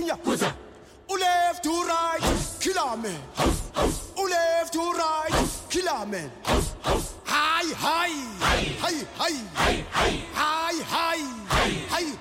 ya. Who left to right, killer man. Who left to right, killer man. High, high, high, high, high, high, high, high.